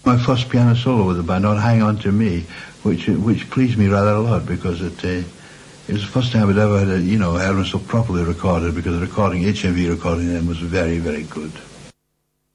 My first piano solo with the band on Hang On To Me, which pleased me rather a lot because it was the first time I'd ever had heard myself properly recorded, because the HMV recording then was very, very good.